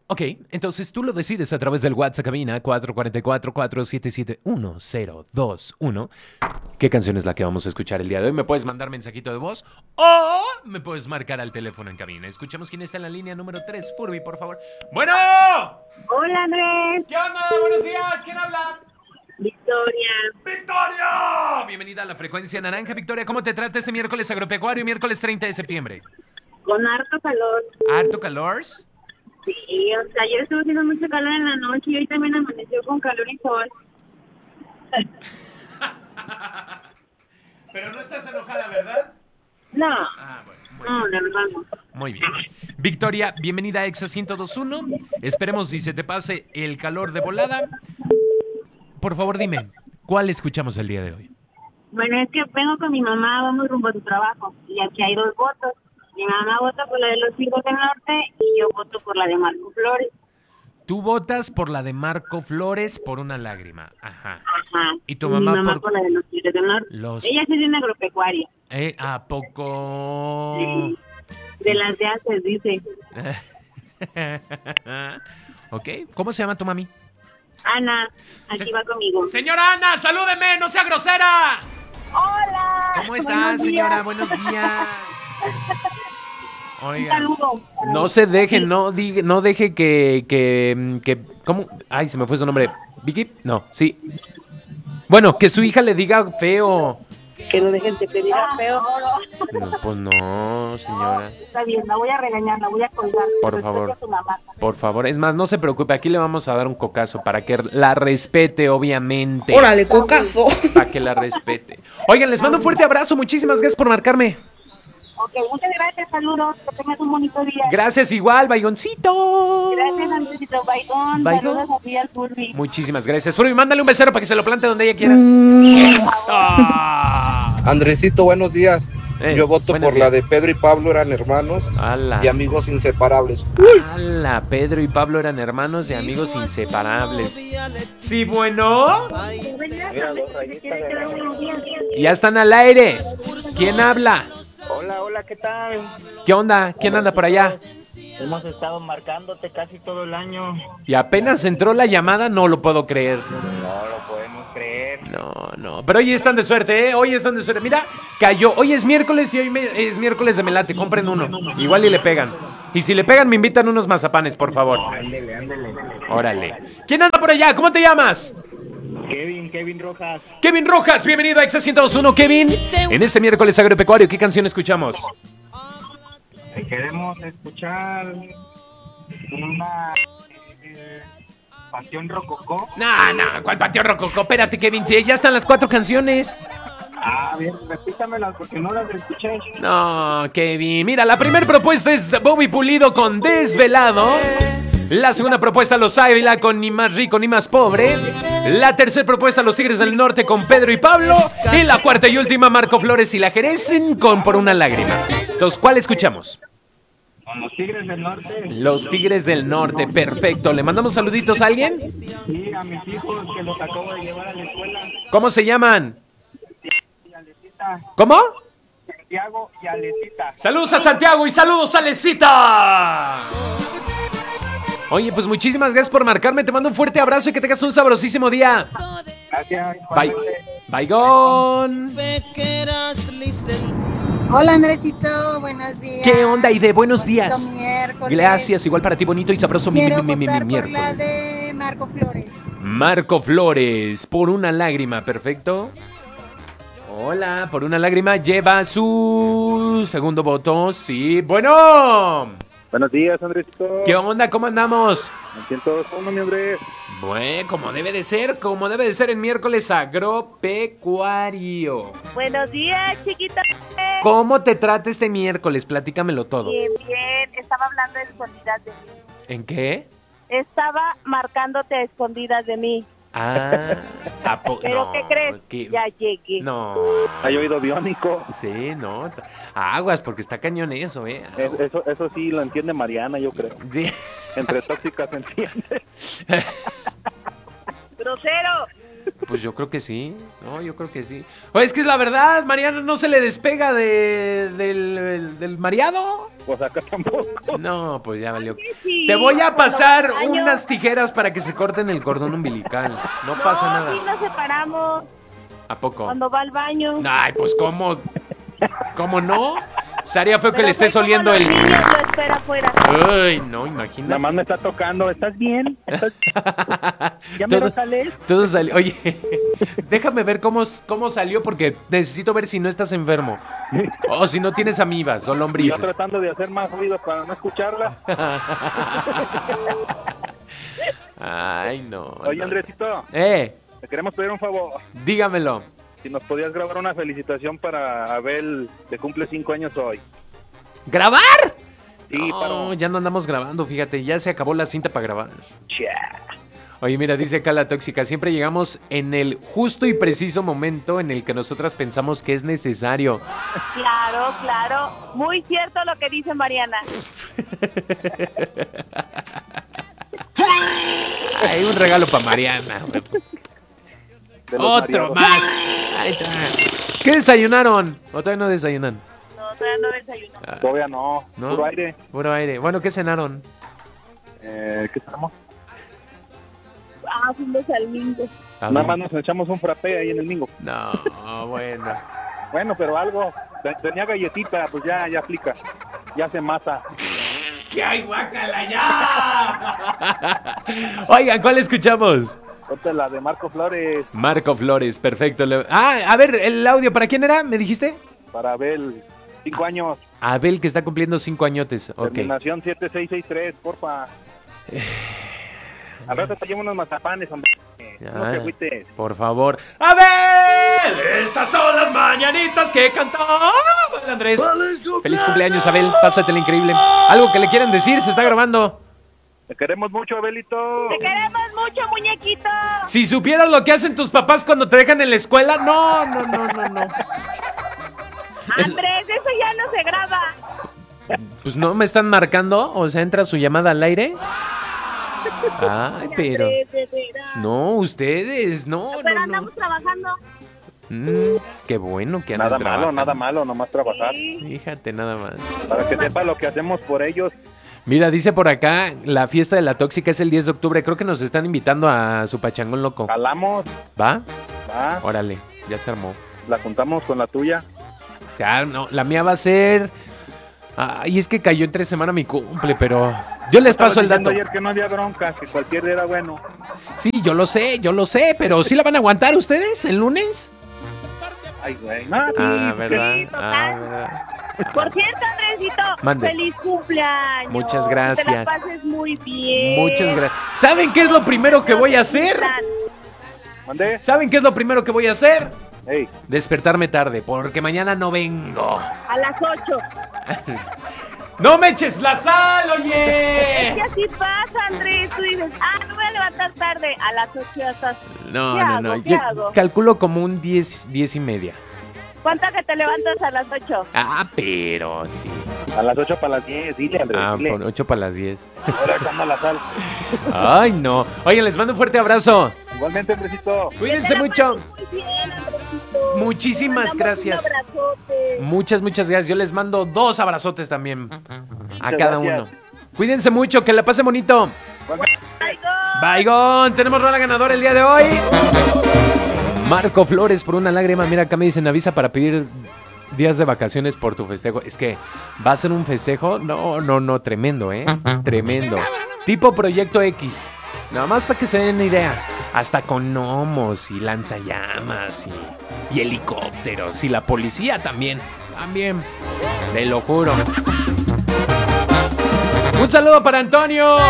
Ok, entonces tú lo decides a través del WhatsApp cabina 444-477-1021. ¿Qué canción es la que vamos a escuchar el día de hoy? Me puedes mandar mensajito de voz o me puedes marcar al teléfono en cabina. Escuchemos quién está en la línea número 3. Furby, por favor. ¡Bueno! Hola, Andrés. ¿Qué onda? Buenos días. ¿Quién habla? Victoria. ¡Victoria! Bienvenida a la Frecuencia Naranja. Victoria, ¿cómo te trata este miércoles agropecuario, miércoles 30 de septiembre? Con harto calor. ¿Harto calor? Sí, o sea, ayer estuvo haciendo mucho calor en la noche y hoy también amaneció con calor y sol. Pero no estás enojada, ¿verdad? No, Ah, bueno. no, la verdad no. Muy bien. Victoria, bienvenida a Exa 1021. Esperemos si se te pase el calor de volada. Por favor, dime, ¿cuál escuchamos el día de hoy? Bueno, es que vengo con mi mamá, vamos rumbo a su trabajo y aquí hay dos votos. Mi mamá vota por la de los Hijos del Norte y yo voto por la de Marco Flores. Tú votas por la de Marco Flores por una lágrima. Ajá. Ajá. ¿Y tu mi mamá mamá por por la de los Hijos del Norte. Ella sí es una agropecuaria. ¿A poco? Sí. De las de haces, dice. Ok. ¿Cómo se llama tu mami? Ana, aquí va conmigo. Señora Ana, salúdeme, no sea grosera. Hola. ¿Cómo está, señora? Buenos días. Oiga, saludo. No se deje, no deje que ¿cómo? Ay, se me fue su nombre. ¿Vicky? No, sí. Bueno, que su hija le diga feo. Que no dejen de pedir a feo. No, pues no, señora. Está bien, la voy a regañar, la voy a colgar. Por favor. Por favor, es más, no se preocupe, aquí le vamos a dar un cocazo para que la respete, obviamente. ¡Órale, cocazo! Para que la respete. Oigan, les mando un fuerte abrazo, muchísimas gracias por marcarme. Ok, muchas gracias, saludos, que tengas un bonito día. Gracias igual, Baygoncito. Gracias, Andresito, Baigón. Baigón. Saludos a ti al Furby. Muchísimas gracias. Furby, mándale un becerro para que se lo plante donde ella quiera. Andresito, buenos días. Yo voto buenos por días. la de Pedro y Pablo eran hermanos Ala. y amigos inseparables. Ala, Pedro y Pablo eran hermanos y amigos inseparables. Sí, bueno. Ya están al aire. ¿Quién habla? Hola, ¿qué tal? ¿Qué onda? ¿Quién anda por allá? Hemos estado marcándote casi todo el año. Y apenas entró la llamada, no lo puedo creer. No lo podemos creer. No. Pero hoy están de suerte, ¿eh? Hoy están de suerte. Mira, cayó. Hoy es miércoles y hoy es miércoles de melate. Compren uno. Igual y le pegan. Y si le pegan, me invitan unos mazapanes, por favor. Ándele. Órale. ¿Quién anda por allá? ¿Cómo te llamas? Kevin Rojas. Kevin Rojas, bienvenido a Exa 1021, Kevin. En este miércoles agropecuario, ¿qué canción escuchamos? Queremos escuchar una Pasión Rococó. No, ¿cuál patio rococó? Espérate, Kevin, si ya están las 4 canciones. A ver, repítamelas porque no las escuché. No, Kevin. Mira, la primera propuesta es Bobby Pulido con Desvelado. La segunda propuesta, Los Ávila con Ni Más Rico Ni Más Pobre. La tercera propuesta, Los Tigres del Norte con Pedro y Pablo. Y la cuarta y última, Marco Flores y La Jerez con Por Una Lágrima. Entonces, ¿cuál escuchamos? Con Los Tigres del Norte. Los Tigres del Norte, perfecto. ¿Le mandamos saluditos a alguien? Sí, a mis hijos que los acabo de llevar a la escuela. ¿Cómo se llaman? Y Alecita. ¿Cómo? Santiago y Alecita. Saludos a Santiago y saludos a Lecita. Oye, pues muchísimas gracias por marcarme. Te mando un fuerte abrazo y que tengas un sabrosísimo día. Gracias. Bye. Baigón. Hola, Andresito, buenos días. ¿Qué onda, Aide? Buenos días. Bonito miércoles. Gracias, igual para ti, bonito y sabroso Quiero votar por la miércoles. de Marco Flores. Marco Flores, Por Una Lágrima, perfecto. Hola, Por Una Lágrima lleva su segundo voto. Sí, bueno. Buenos días, Andresito. ¿Qué onda? ¿Cómo andamos? Me siento uno, mi hombre. Bueno, como debe de ser en miércoles agropecuario. Buenos días, chiquita. ¿Cómo te trata este miércoles? Platícamelo todo. Bien. Estaba hablando de escondidas de mí. ¿En qué? Estaba marcándote a escondidas de mí. Ah, ¿Pero no, qué crees? Ya llegué. No. Hay oído biónico. Sí, no. Aguas, porque está cañón eso, ¿eh? Eso sí lo entiende Mariana, yo creo. Sí. Entre tóxicas se entiende. Grosero. Pues yo creo que sí. No, yo creo que sí. Oye, es que es la verdad, Mariana no se le despega del mareado. Pues acá tampoco. No, pues ya valió. Sí, Te voy a cuando pasar baño. unas tijeras para que se corten el cordón umbilical. No pasa nada. Sí, nos separamos ¿A poco? cuando va al baño. Ay, pues ¿cómo? ¿Cómo no? Estaría feo que Pero le estés soy como oliendo los el... niños, lo espera afuera. Ay, no, imagínate. Nada más me está tocando. ¿Estás bien? ¿Ya me Todo- lo sales? Todo salió. Oye, déjame ver cómo salió porque necesito ver si no estás enfermo. O si no tienes amibas o Yo lombrices. tratando de hacer más ruido para no escucharla. Ay, no. Oye, no. Andresito, Te queremos pedir un favor. dígamelo. Si nos podías grabar una felicitación para Abel, que cumple 5 años hoy. ¿Grabar? Sí, No, pero... ya no andamos grabando, fíjate, ya se acabó la cinta para grabar. Chia. Oye, mira, dice acá la tóxica, siempre llegamos en el justo y preciso momento en el que nosotras pensamos que es necesario. Claro, claro. Muy cierto lo que dice Mariana. Hay un regalo para Mariana. De los Otro mareados. más. Ahí está. ¿Qué desayunaron? ¿O todavía no desayunan? No, todavía no desayuno. Todavía no. ¿No? Puro aire. Puro aire. Bueno, ¿qué cenaron? ¿Qué estamos? Fuimos al Mingo. A Nada ver. más nos echamos un frappé ahí en el Mingo. No, bueno. Bueno, pero algo. Tenía galletita, pues ya aplica. Ya hace masa. ¡Que hay guácala ya! Oigan, ¿cuál escuchamos? Ponte la de Marco Flores Marco Flores, perfecto. A ver, el audio, ¿para quién era? ¿Me dijiste? para Abel. 5 años. Abel, que está cumpliendo 5 añotes. Ok. Terminación 7663, porfa. Al rato te llevo unos mazapanes, hombre. No te agüites. Por favor. ¡Abel! Estas son las mañanitas que cantaba el Andrés. Feliz cumpleaños, Abel. Pásatela increíble. Algo que le quieran decir, se está grabando. Te queremos mucho, Abelito. Te queremos mucho, muñequito. Si supieras lo que hacen tus papás cuando te dejan en la escuela, no. Andrés, eso ya no se graba. Pues no me están marcando, o sea, entra su llamada al aire. Ay, pero... Andrés, de veras. No, ustedes, no. Pero andamos trabajando. Qué bueno que andan Nada malo, trabajando. nada malo, nomás trabajar. Sí. Fíjate nada más. Para que sepa lo que hacemos por ellos. Mira, dice por acá, la fiesta de la tóxica es el 10 de octubre. Creo que nos están invitando a su pachangón loco. Jalamos, ¿Va? va, Órale, ya se armó. la juntamos con la tuya. No, la mía va a ser... Ay, es que cayó entre semana mi cumple, pero... Yo les paso el dato. Ayer que no había bronca, que cualquier día era bueno. Sí, yo lo sé, pero ¿sí la van a aguantar ustedes el lunes? Ay, güey. No, ¿Verdad? sí, total. ¿Verdad? Por cierto, Andresito, Mande. feliz cumpleaños. Muchas Que te la gracias. pases muy bien. Muchas gracias. ¿Saben qué es lo primero que voy a hacer? ¿Mandé? ¿Saben qué es lo primero que voy a hacer? Ey, Despertarme tarde, porque mañana no vengo. A las 8. ¡No me eches la sal, Es oye! que así pasa, Andrés. Tú dices, no me voy a levantar tarde. A las 8 ya estás. No, ¿Qué no, hago? no. ¿Qué Yo hago? calculo como un 10 y media. ¿Cuánto que te levantas a las 8? Pero sí. a las 8 para las 10, dile, Andrés, dile. Por 8 para las 10. Ahora echando la sal. Ay, no. Oye, les mando un fuerte abrazo. Igualmente, Andresito. Cuídense mucho. Muy bien, Andresito. Muchísimas Te mandamos gracias. Un abrazote. Muchas gracias. Yo les mando 2 abrazotes también. A cada gracias. uno. Cuídense mucho, que la pasen bonito. Bye, go. Baigón, tenemos rola ganadora el día de hoy. Marco Flores por una lágrima. Mira, acá me dicen, avisa para pedir días de vacaciones por tu festejo. Es que va a ser un festejo. No, tremendo, tremendo. Tipo Proyecto X. Nada más para que se den una idea. Hasta con gnomos y lanzallamas y helicópteros. Y la policía también. También. Te lo juro. Un saludo para Antonio.